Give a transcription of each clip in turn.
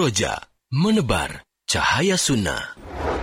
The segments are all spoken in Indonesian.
Roja, menebar cahaya sunnah.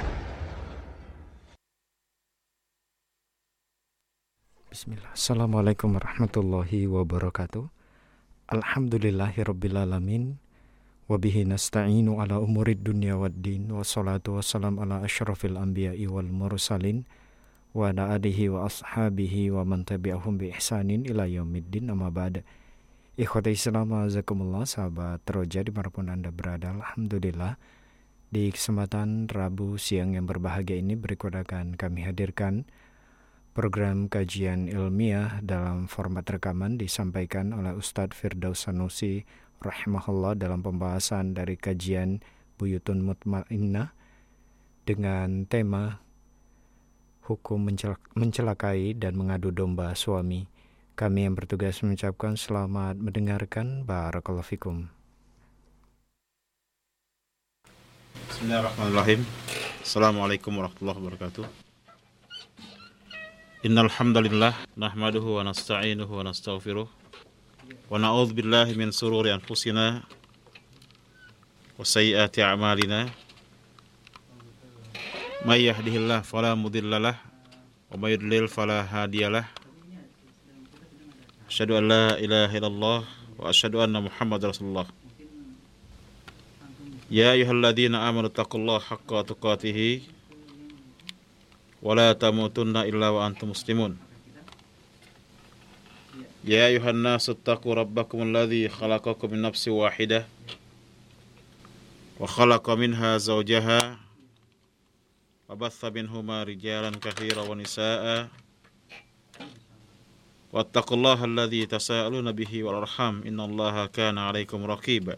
Bismillah. Assalamualaikum warahmatullahi wabarakatuh. Alhamdulillahirrabbilalamin. Wabihi nasta'inu ala umurid dunya waddin. Wassalatu wassalam ala ashrafil anbiya'i wal mursalin. Wa ala alihi wa ashabihi wa man tabi'ahum bi ihsanin ila yaumiddin, amma ba'da. Ikhwati Islam, azakumullah, sahabat Roja dimanapun Anda berada. Alhamdulillah, di kesempatan Rabu siang yang berbahagia ini berikut akan kami hadirkan program kajian ilmiah dalam format rekaman disampaikan oleh Ustadz Firdaus Sanusi rahimahullah dalam pembahasan dari kajian Buyutun Mutmainnah dengan tema hukum mencelakai dan mengadu domba suami. Kami yang bertugas mengucapkan selamat mendengarkan. Barakallahu fikum. Bismillahirrahmanirrahim. Assalamualaikum warahmatullahi wabarakatuh. Innal hamdalillah nahmaduhu wa nasta'inuhu wa nastaghfiruh wa na'udzu billahi min shururi anfusina wa sayyiati a'malina. May yahdihillahu fala mudhillalah wa may yudlil fala hadiyalah. Asyhadu an la ilaha illallah wa asyhadu anna Muhammadar Rasulullah. Ya ayyuhalladzina amanu taqullaha haqqa tuqatih wa la tamutunna illa wa antum muslimun. Ya ayyuhan nasu taqu rabbakumul ladzi khalaqakum min nafsin wahidah wa khalaqa minha zawjaha wa batha minhuma rijalan katsiran wa nisaa'a wattaqullaha alladzi tasaaluna bihi wal arham innallaha kana 'alaikum raqiba.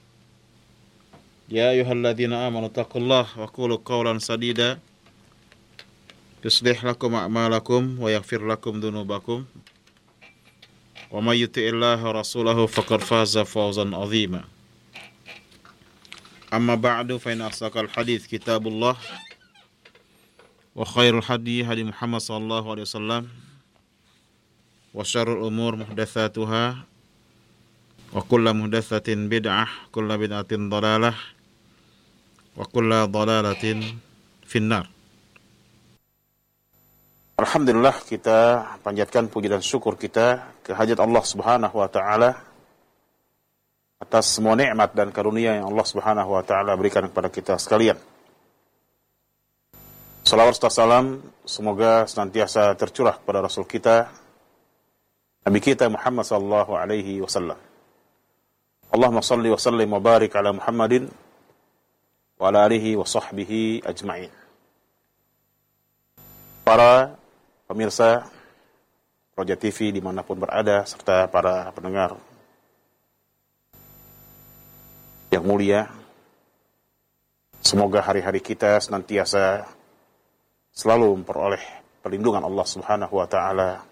Ya ayyuhalladzina amanu taqullaha wa qulu qawlan sadida yuslih lakum a'malakum wa yaghfir lakum dhunubakum wa may yuti'illaha wa rasulahu faqad faza fawzan 'azima. Amma ba'du, fa inna asdaqal hadits kitabullah wa khairul hadi hadi Muhammad sallallahu alaihi wasallam wa syarrul umur muhdatsatuha wa kullu muhdatsatin bid'ah kullu bid'atin dhalalah wa kullu dhalalatin finnar. Alhamdulillah, kita panjatkan puji dan syukur kita kehadirat Allah Subhanahu wa taala atas semua nikmat dan karunia yang Allah Subhanahu wa taala berikan kepada kita sekalian. Salawat serta salam semoga senantiasa tercurah kepada Rasul kita, Nabi kita Muhammad sallallahu alaihi wasallam. Allahumma salli wa sallim wa barik ala Muhammadin wa ala alihi wa sahbihi ajma'in. Para pemirsa Roja TV dimanapun berada, serta para pendengar yang mulia, semoga hari-hari kita senantiasa selalu memperoleh perlindungan Allah Subhanahu wa taala,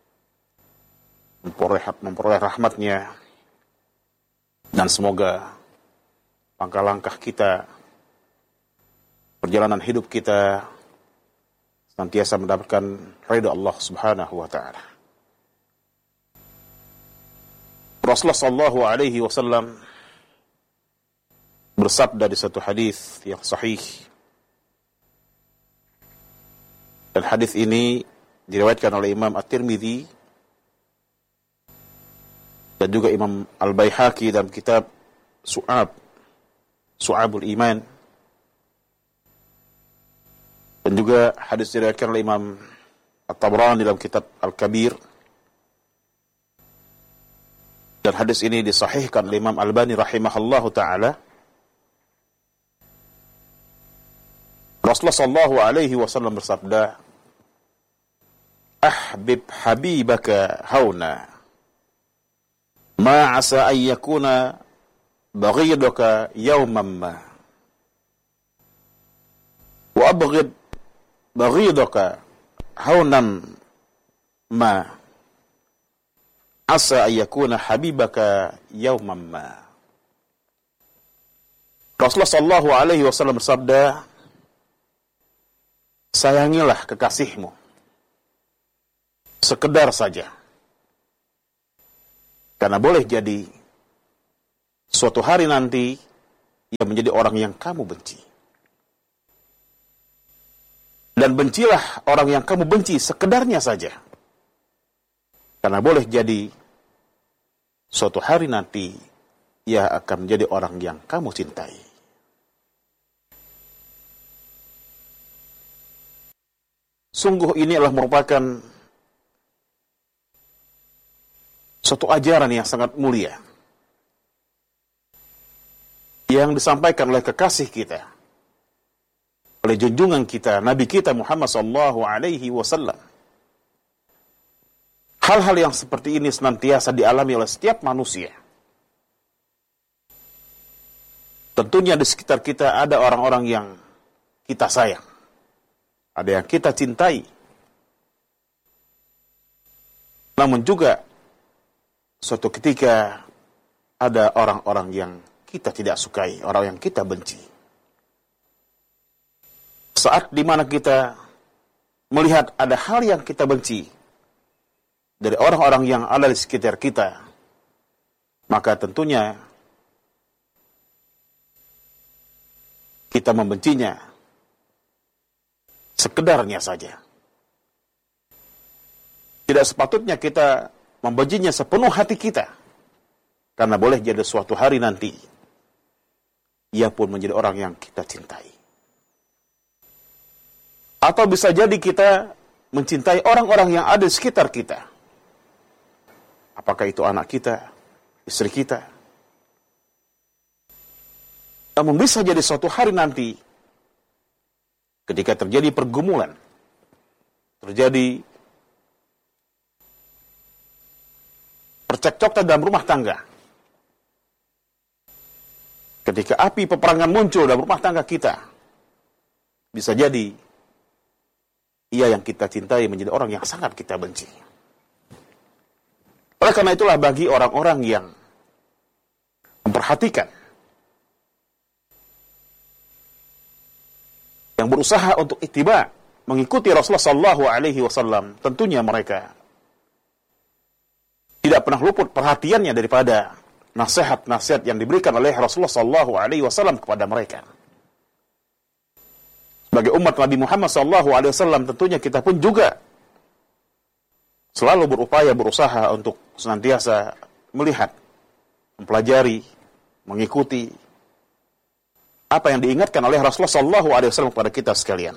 memperoleh rahmatnya, dan semoga langkah-langkah kita, perjalanan hidup kita senantiasa mendapatkan ridha Allah Subhanahu wa taala. Rasulullah sallallahu alaihi wasallam bersabda di satu hadis yang sahih, dan hadis ini diriwayatkan oleh Imam At-Tirmidzi dan juga Imam Al-Baihaqi dalam kitab Su'abul Iman, dan juga hadis diriwayatkan oleh Imam At-Tabrani dalam kitab Al-Kabir, dan hadis ini disahihkan oleh Imam Albani rahimahullahu taala. Rasulullah sallallahu alaihi wasallam bersabda, "Ahbib habibaka hauna ma asa an yakuna baghidaka yawman ma wa abghid baghidaka haunan ma asa an yakuna habibaka yawman ma." Rasulullah sallallahu alaihi wasallam bersabda, sayangilah kekasihmu sekedar saja, karena boleh jadi suatu hari nanti ia menjadi orang yang kamu benci. Dan bencilah orang yang kamu benci sekedarnya saja. Karena boleh jadi suatu hari nanti ia akan menjadi orang yang kamu cintai. Sungguh ini adalah merupakan suatu ajaran yang sangat mulia yang disampaikan oleh kekasih kita, oleh junjungan kita, Nabi kita Muhammad sallallahu alaihi wasallam. Hal-hal yang seperti ini senantiasa dialami oleh setiap manusia. Tentunya di sekitar kita ada orang-orang yang kita sayang, ada yang kita cintai. Namun juga suatu ketika ada orang-orang yang kita tidak sukai, orang yang kita benci. Saat dimana kita melihat ada hal yang kita benci dari orang-orang yang ada di sekitar kita, maka tentunya kita membencinya sekedarnya saja. Tidak sepatutnya kita membencinya sepenuh hati kita, karena boleh jadi suatu hari nanti ia pun menjadi orang yang kita cintai. Atau bisa jadi kita mencintai orang-orang yang ada di sekitar kita. Apakah itu anak kita, istri kita. Namun bisa jadi suatu hari nanti, ketika terjadi pergumulan, terjadi percekcokan dalam rumah tangga, ketika api peperangan muncul dalam rumah tangga kita, bisa jadi ia yang kita cintai menjadi orang yang sangat kita benci. Oleh karena itulah bagi orang-orang yang memperhatikan, yang berusaha untuk ittiba, mengikuti Rasulullah sallallahu alaihi wasallam, tentunya mereka tidak pernah luput perhatiannya daripada nasihat-nasihat yang diberikan oleh Rasulullah sallallahu alaihi wasallam kepada mereka. Sebagai umat Nabi Muhammad sallallahu alaihi wasallam, tentunya kita pun juga selalu berusaha untuk senantiasa melihat, mempelajari, mengikuti apa yang diingatkan oleh Rasulullah sallallahu alaihi wasallam kepada kita sekalian.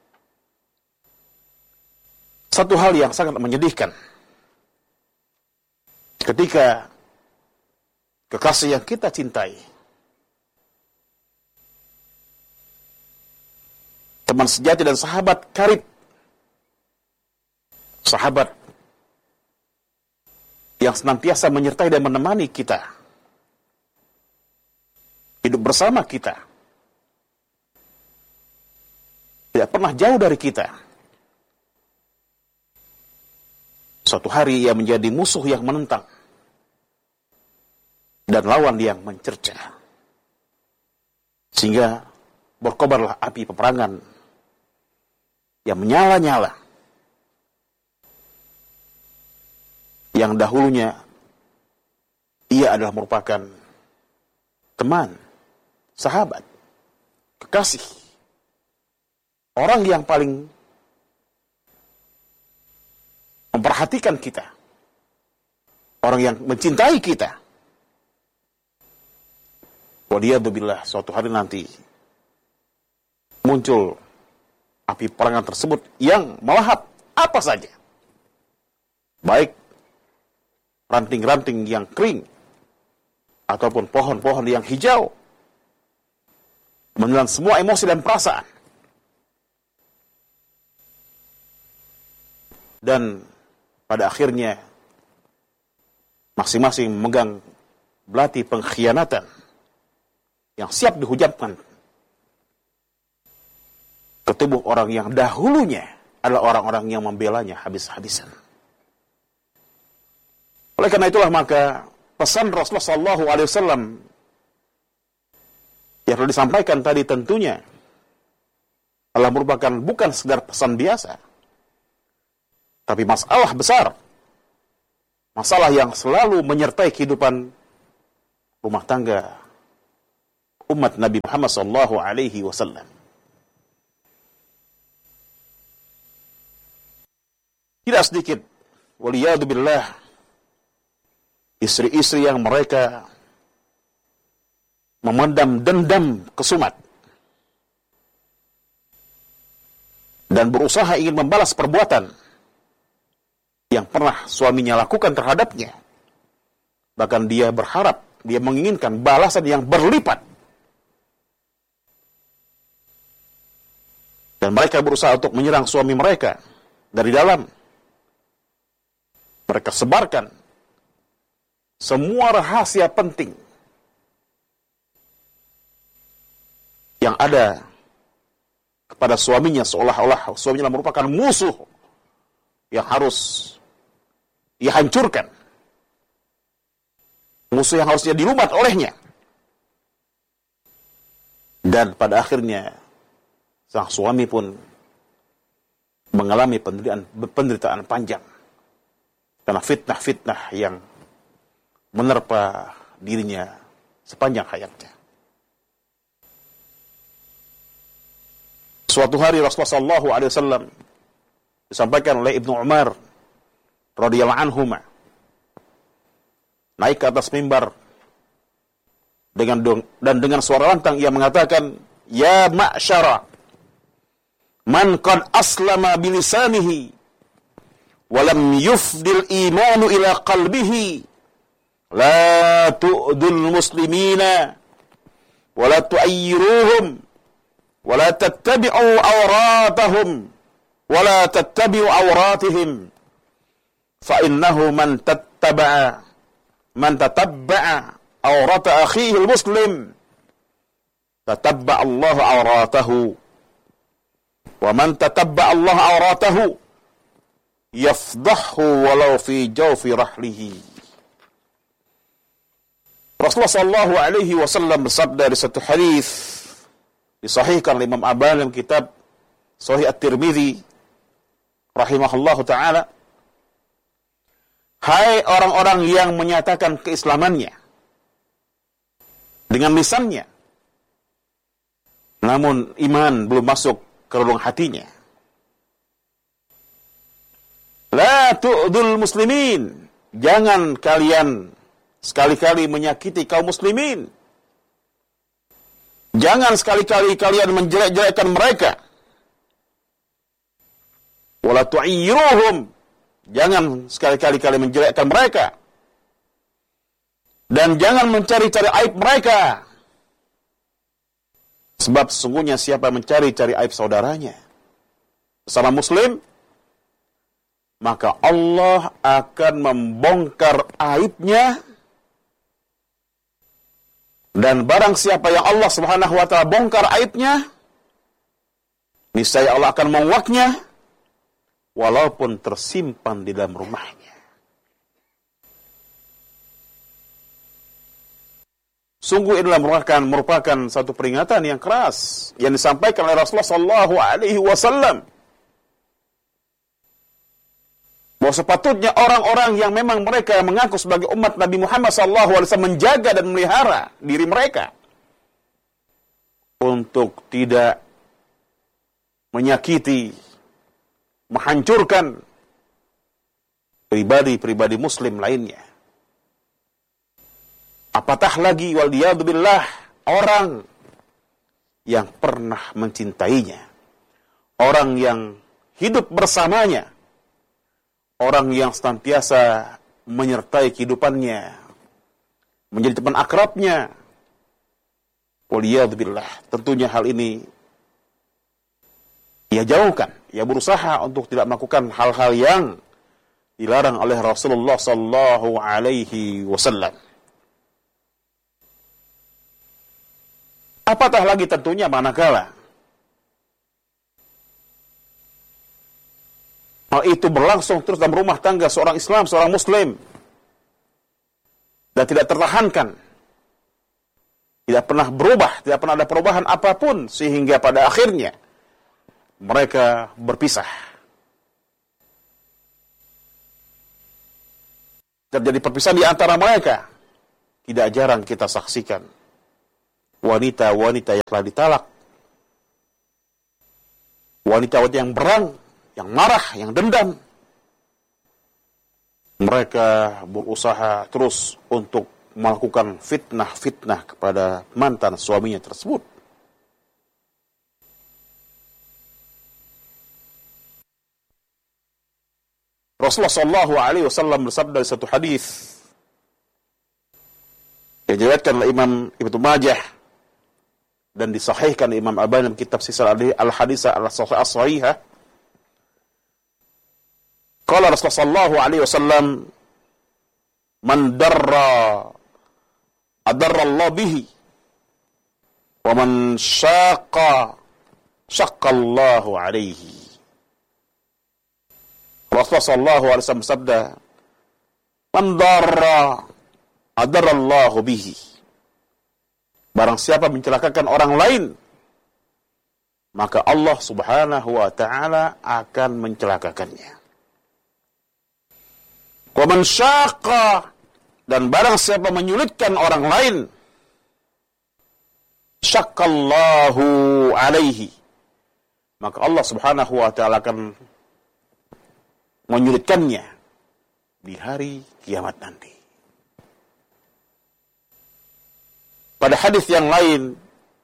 Satu hal yang sangat menyedihkan ketika kekasih yang kita cintai, teman sejati dan sahabat karib, sahabat yang senantiasa menyertai dan menemani kita, hidup bersama kita, tidak pernah jauh dari kita, suatu hari ia menjadi musuh yang menentang dan lawan yang mencerca, sehingga berkobarlah api peperangan yang menyala-nyala, yang dahulunya ia adalah merupakan teman, sahabat, kekasih, orang yang paling memperhatikan kita, orang yang mencintai kita. Waliyadzubillah, suatu hari nanti muncul api perangan tersebut yang melahap apa saja, baik ranting-ranting yang kering ataupun pohon-pohon yang hijau, menelan semua emosi dan perasaan. Dan pada akhirnya masing-masing memegang belati pengkhianatan yang siap dihujamkan ke tubuh orang yang dahulunya adalah orang-orang yang membelanya habis-habisan. Oleh karena itulah maka pesan Rasulullah sallallahu alaihi wasallam yang telah disampaikan tadi tentunya adalah merupakan bukan sekedar pesan biasa, tapi masalah besar, masalah yang selalu menyertai kehidupan rumah tangga umat Nabi Muhammad sallallahu alaihi wasallam. Tidak sedikit waliyadu billah istri-istri yang mereka memendam dendam kesumat dan berusaha ingin membalas perbuatan yang pernah suaminya lakukan terhadapnya. Bahkan dia berharap, dia menginginkan balasan yang berlipat. Dan mereka berusaha untuk menyerang suami mereka dari dalam. Mereka sebarkan semua rahasia penting yang ada kepada suaminya, seolah-olah suaminya merupakan musuh yang harus dihancurkan, musuh yang harusnya dilumat olehnya. Dan pada akhirnya sang suami pun mengalami penderitaan panjang karena fitnah-fitnah yang menerpa dirinya sepanjang hayatnya. Suatu hari Rasulullah SAW disampaikan oleh Ibnu Umar radhiyallahu anhuma naik ke atas mimbar dengan suara lantang ia mengatakan, "Ya ma'syara man qad aslama bilisanihi walam yufdil imanu ila qalbihi la tu'dul muslimina wala tu'ayyiruhum wala tattabi'u awratahum wala tattabi'u awratihim fa innahu man tatabba'a awrata akhihi al-muslim tatabba'a Allah awratahu wa man tatabba'a Allah awratahu yafdahu walau fi jawfi rahlihi." Rasulullah sallallahu alaihi wasallam bersabda di satu hadis disahihkan oleh Imam Albani dalam kitab Sahih At-Tirmidzi rahimahullahu taala, "Hai orang-orang yang menyatakan keislamannya dengan lisannya, namun iman belum masuk ke relung hatinya. La tu'dul muslimin, jangan kalian sekali-kali menyakiti kaum muslimin. Jangan sekali-kali kalian menjelek-jelekkan mereka. Wala tu'ayyiruhum, jangan sekali-kali kalian menjelekkan mereka. Dan jangan mencari-cari aib mereka. Sebab sesungguhnya siapa mencari-cari aib saudaranya, sesama muslim, maka Allah akan membongkar aibnya. Dan barang siapa yang Allah Subhanahu wa taala bongkar aibnya, niscaya Allah akan menguaknya walaupun tersimpan di dalam rumahnya." Sungguh inilah merupakan satu peringatan yang keras yang disampaikan oleh Rasulullah sallallahu alaihi wasallam. Bahwa sepatutnya orang-orang yang memang mereka mengaku sebagai umat Nabi Muhammad SAW menjaga dan memelihara diri mereka untuk tidak menyakiti, menghancurkan pribadi-pribadi muslim lainnya. Apatah lagi waliyadu billah orang yang pernah mencintainya, orang yang hidup bersamanya, orang yang senantiasa menyertai kehidupannya, menjadi teman akrabnya. Waliyadzubillah. Tentunya hal ini ia jauhkan. Ia berusaha untuk tidak melakukan hal-hal yang dilarang oleh Rasulullah sallallahu alaihi wasallam. Apatah lagi tentunya manakala hal itu berlangsung terus dalam rumah tangga seorang Islam, seorang Muslim, dan tidak tertahankan, tidak pernah berubah, tidak pernah ada perubahan apapun, sehingga pada akhirnya mereka berpisah. Terjadi perpisahan di antara mereka. Tidak jarang kita saksikan wanita-wanita yang telah ditalak, wanita-wanita yang berang, yang marah, yang dendam. Mereka berusaha terus untuk melakukan fitnah-fitnah kepada mantan suaminya tersebut. Rasulullah SAW bersabda di satu hadis yang diriwayatkan oleh Imam Ibnu Majah dan disahihkan Imam Albani dalam kitab Silsilah al-Hadits as-Sahihah. Qala Rasulullah SAW, "Man darra adarra Allah bihi, wa man syaqqa Allah alaihi." Rasulullah SAW bersabda, "Man darra adarra Allah bihi." Barang siapa mencelakakan orang lain, maka Allah Subhanahu wa taala akan mencelakakannya. Wa man syaqqa, dan barang siapa menyulitkan orang lain, syaqqallahu alaihi, maka Allah Subhanahu wa taala akan menyulitkannya di hari kiamat nanti. Pada hadis yang lain,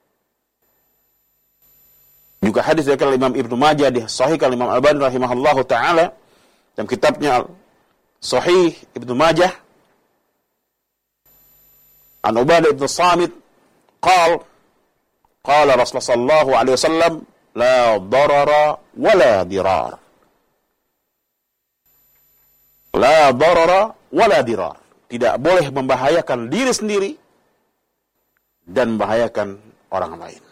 juga hadis dari Imam Ibnu Majah disahihkan Imam Albani rahimahullahu taala dalam kitabnya Sahih Ibnu Majah, an Ubadah ibn Samit qala Rasulullah sallallahu alaihi wasallam, la darara wala dirar. La darara wala dirar. Tidak boleh membahayakan diri sendiri dan membahayakan orang lain.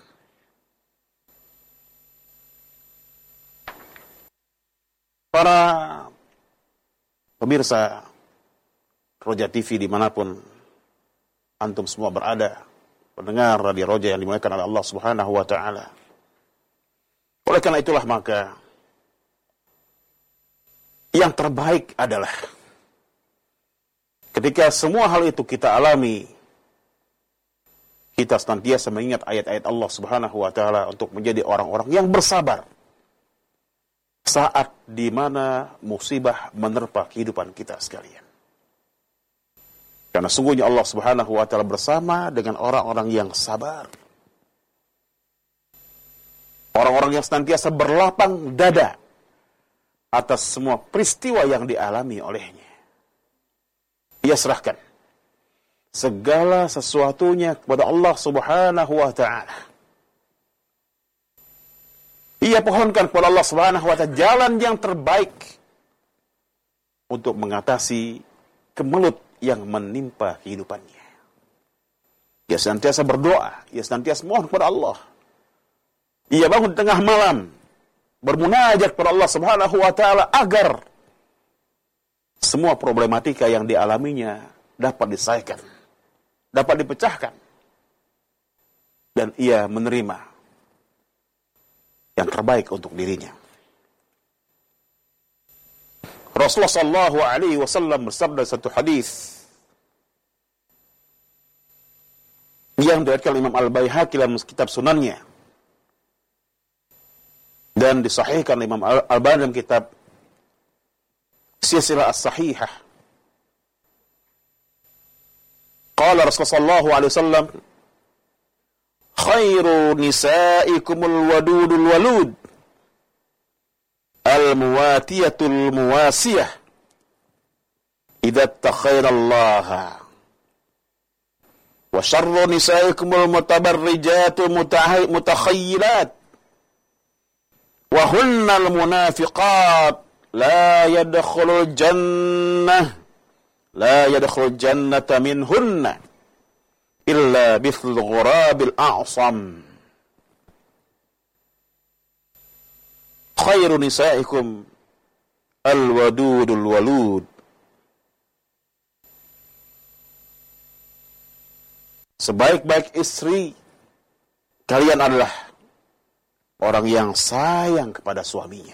Para pemirsa Roja TV dimanapun antum semua berada, pendengar Radio Roja yang dimuliakan oleh Allah Subhanahu wa taala. Oleh karena itulah maka yang terbaik adalah ketika semua hal itu kita alami, kita senantiasa mengingat ayat-ayat Allah Subhanahu wa taala untuk menjadi orang-orang yang bersabar saat di mana musibah menerpa kehidupan kita sekalian. Karena sungguhnya Allah Subhanahu wa taala bersama dengan orang-orang yang sabar. Orang-orang yang senantiasa berlapang dada atas semua peristiwa yang dialami olehnya. Ia serahkan segala sesuatunya kepada Allah Subhanahu wa taala. Ia pohonkan kepada Allah Subhanahu wa taala jalan yang terbaik untuk mengatasi kemelut yang menimpa kehidupannya. Ia senantiasa berdoa, ia senantiasa mohon kepada Allah. Ia bangun tengah malam bermunajat kepada Allah Subhanahu wa taala agar semua problematika yang dialaminya dapat diselesaikan, dapat dipecahkan, dan ia menerima yang terbaik untuk dirinya. Rasulullah sallallahu alaihi wasallam bersabda satu hadis yang diriwayatkan Imam Al-Baihaqi dalam kitab Sunannya dan disahihkan Imam Al-Albani dalam kitab Silsilah As-Sahihah. Qala Rasulullah sallallahu alaihi wasallam, khairu nisaikumul wadudul walud, al-muwatiyatul muwasiyah, idza takhairallaha. Wa syarru nisaikumul mutabarrijatul mutakhayyilat, wa hunnal munafiqat, la yadkhulul jannata minhunna illa bithul ghurabil a'sam. Khairu nisaikum al-wadudul walud. Sebaik-baik istri kalian adalah orang yang sayang kepada suaminya.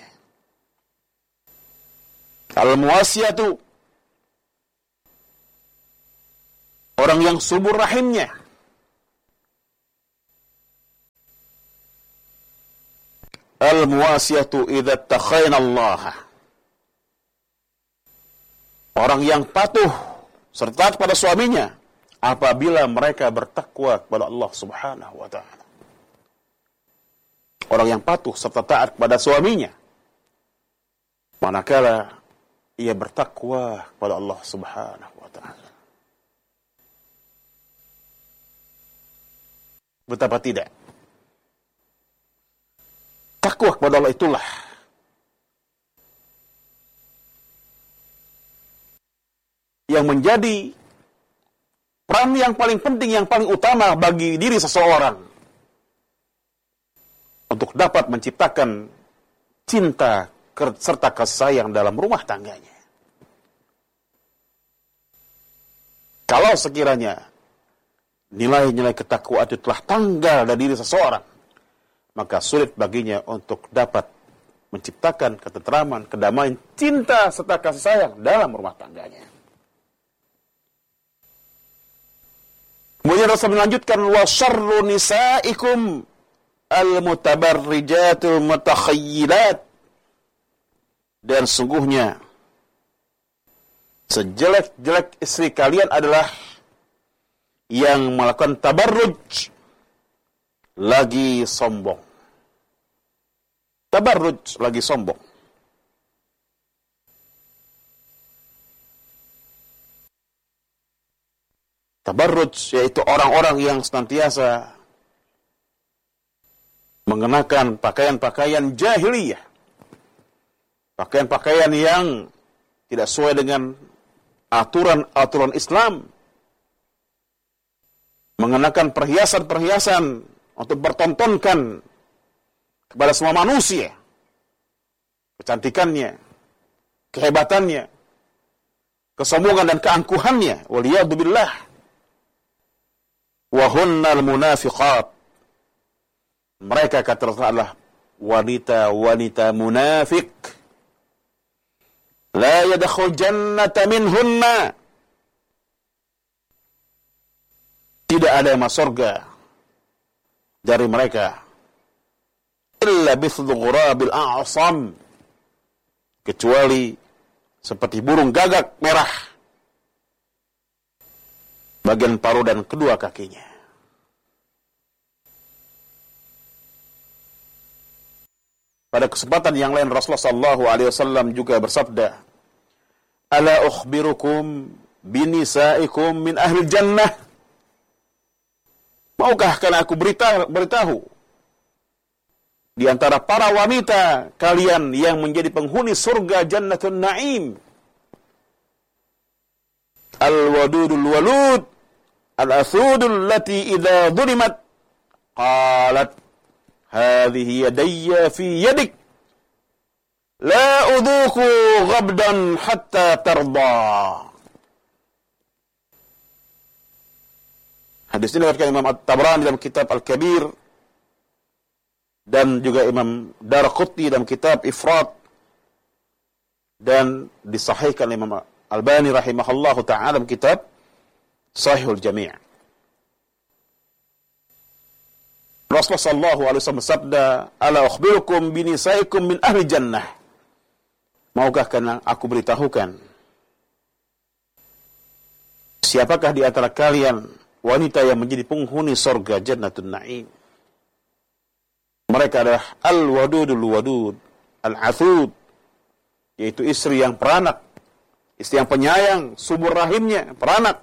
Al-muwasiyatu, orang yang subur rahimnya. Al-muwasiyatu idza takhayna Allah. Orang yang patuh serta kepada suaminya apabila mereka bertakwa kepada Allah Subhanahu wa taala. Orang yang patuh serta taat kepada suaminya manakala ia bertakwa kepada Allah Subhanahu wa taala. Betapa tidak? Takwa kepada Allah itulah yang menjadi peran yang paling penting, yang paling utama bagi diri seseorang untuk dapat menciptakan cinta serta kasih sayang dalam rumah tangganya. Kalau sekiranya nilai-nilai ketakwaan itu telah tanggal dari diri seseorang, maka sulit baginya untuk dapat menciptakan ketenteraman, kedamaian, cinta serta kasih sayang dalam rumah tangganya. Kemudian Rasul melanjutkan, wa syarru nisaikum al-mutabarrijatul mutakhayyilat. Dan sungguhnya sejelek-jelek istri kalian adalah yang melakukan tabarruj lagi sombong. Tabarruj lagi sombong. Tabarruj yaitu orang-orang yang senantiasa mengenakan pakaian-pakaian jahiliyah. Pakaian-pakaian yang tidak sesuai dengan aturan-aturan Islam. Mengenakan perhiasan-perhiasan untuk bertontonkan kepada semua manusia. Kecantikannya, kehebatannya, kesombongan dan keangkuhannya. Waliyadzubillah. Wahunnal munafiqat. Mereka kata Rasulullah adalah wanita-wanita munafik. La yadkhul jannata minhunna. Tidak ada yang masuk surga dari mereka. Illa bithlu ghurabil a'sam. Kecuali seperti burung gagak merah. Bagian paruh dan kedua kakinya. Pada kesempatan yang lain Rasulullah SAW juga bersabda, ala ukhbirukum binisaikum min ahli jannah. Maukah karena aku beritahu di antara para wanita kalian yang menjadi penghuni surga Jannatun Na'im. Al-wadudul walud, al-athudul lati idza dhurimat qalat hadhihi yadayya fi yadik la udhuku ghabdan hatta tarda. Hadis ini diriwayatkan Imam At-Tabrani dalam kitab Al-Kabir dan juga Imam Daraqutni dalam kitab Ifrat dan disahihkan Imam Albani rahimahullahu ta'ala dalam kitab Sahihul Jami'. Rasulullah sallallahu alaihi wasallam bersabda, ala ukhbirukum binisaikum min ahli jannah. Maukah karena aku beritahukan siapakah di antara kalian wanita yang menjadi penghuni surga Jannatun Na'im. Mereka adalah al-wadudul wadud, al-athud, yaitu istri yang peranak, istri yang penyayang, subur rahimnya, peranak,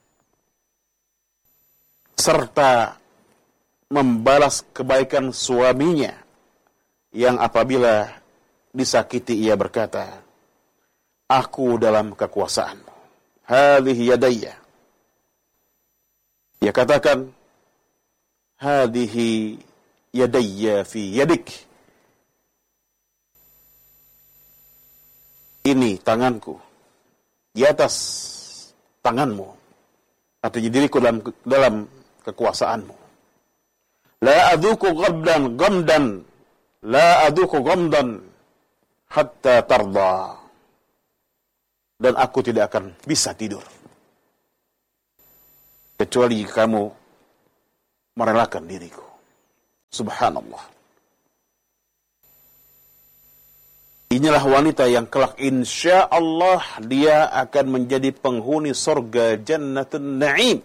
serta membalas kebaikan suaminya yang apabila disakiti ia berkata, aku dalam kekuasaanmu. Hadhihi yadayya. Ia katakan, hadhihi yadayya fi yadik. Ini tanganku di atas tanganmu, atau diriku dalam kekuasaanmu. La adzuku ghamdan, la adzuku ghamdan hatta tarda. Dan aku tidak akan bisa tidur kecuali kamu merelakan diriku. Subhanallah. Inilah wanita yang kelak insya Allah dia akan menjadi penghuni surga Jannatun Na'im.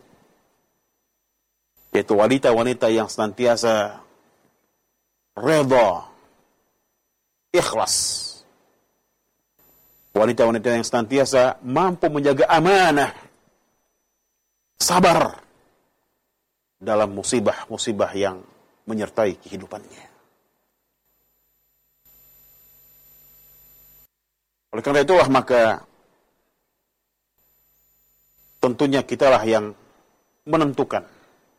Yaitu wanita-wanita yang senantiasa redha, ikhlas. Wanita-wanita yang senantiasa mampu menjaga amanah, sabar dalam musibah-musibah yang menyertai kehidupannya. Oleh karena itulah maka tentunya kitalah yang menentukan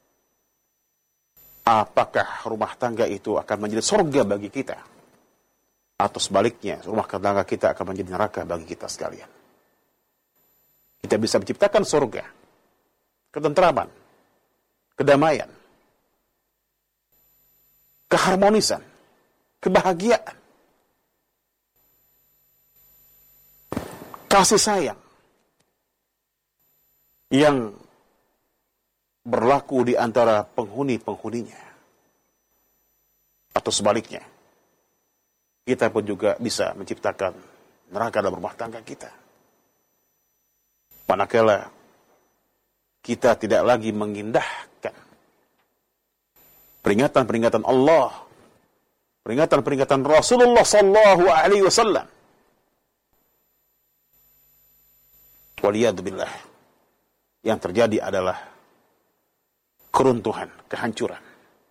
apakah rumah tangga itu akan menjadi surga bagi kita atau sebaliknya rumah tangga kita akan menjadi neraka bagi kita sekalian. Kita bisa menciptakan surga, ketentraman, kedamaian, keharmonisan, kebahagiaan, kasih sayang yang berlaku di antara penghuni-penghuninya. Atau sebaliknya, kita pun juga bisa menciptakan neraka dalam rumah tangga kita. Manakala kita tidak lagi mengindahkan peringatan-peringatan Allah, peringatan-peringatan Rasulullah sallallahu alaihi wasallam. Waliyadzubillah. Yang terjadi adalah keruntuhan, kehancuran,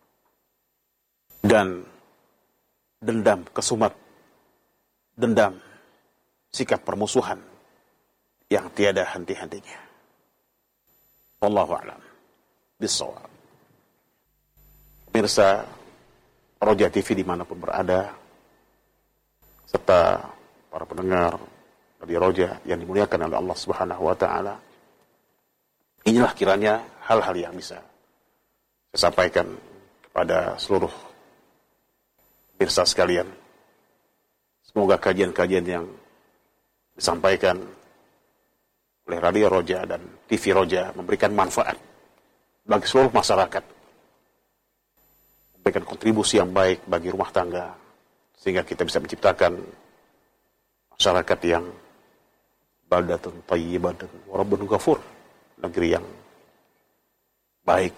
dan dendam, kesumat, dendam, sikap permusuhan yang tiada henti-hentinya. Wallahu a'lam bissawab. Pemirsa Roja TV dimanapun berada, serta para pendengar dari Roja yang dimuliakan oleh Allah Subhanahu wa taala. Inilah kiranya hal-hal yang bisa saya sampaikan kepada seluruh pemirsa sekalian. Semoga kajian-kajian yang disampaikan oleh Radio Roja dan TV Roja memberikan manfaat bagi seluruh masyarakat, memberikan kontribusi yang baik bagi rumah tangga, sehingga kita bisa menciptakan masyarakat yang baldatun thayyibatun wa rabbun ghafur, negeri yang baik,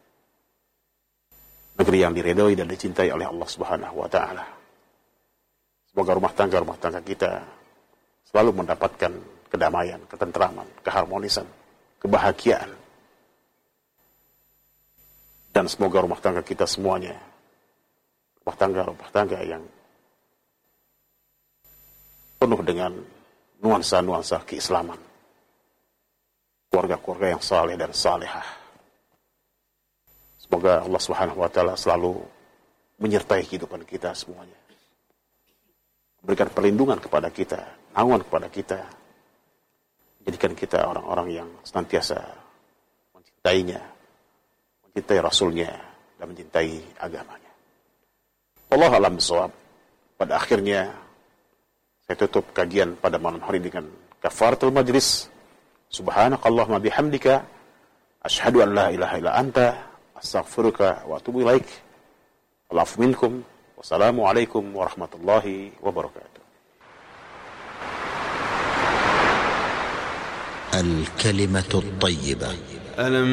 negeri yang diridhoi dan dicintai oleh Allah Subhanahu wa taala. Semoga rumah tangga kita selalu mendapatkan kedamaian, ketentraman, keharmonisan, kebahagiaan. Dan semoga rumah tangga kita semuanya rumah tangga yang penuh dengan nuansa-nuansa keislaman, keluarga-keluarga yang saleh dan salehah. Semoga Allah Subhanahu wa taala selalu menyertai kehidupan kita semuanya, memberikan perlindungan kepada kita, naungan kepada kita, jadikan kita orang-orang yang senantiasa mencintainya, mencintai Rasulnya, dan mencintai agamanya. Wallahu a'lam bishawab. Pada akhirnya saya tutup kajian pada malam hari dengan kafaratul majlis. Subhanakallahumma bihamdika asyhadu an la ilaha illa anta astaghfiruka wa atubu ilaik. Wa'afu minkum. Wassalamualaikum warahmatullahi wabarakatuh. الكلمة الطيبة